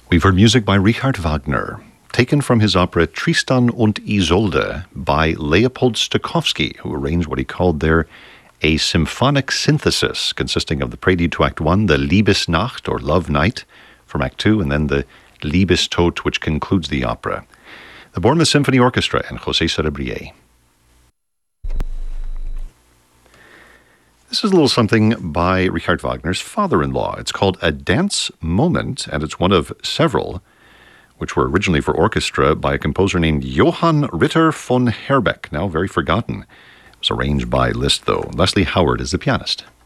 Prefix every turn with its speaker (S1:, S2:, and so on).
S1: We've heard music by Richard Wagner, taken from his opera Tristan und Isolde by Leopold Stokowski, who arranged what he called there a symphonic synthesis consisting of the prelude to Act 1, the Liebesnacht, or Love Night, from Act 2, and then the Liebestod, which concludes the opera. The Bournemouth Symphony Orchestra and José Cerebrier. This is a little something by Richard Wagner's father-in-law. It's called A Dance Moment, and it's one of several which were originally for orchestra by a composer named Johann Ritter von Herbeck, now very forgotten. It was arranged by Liszt, though. Leslie Howard is the pianist.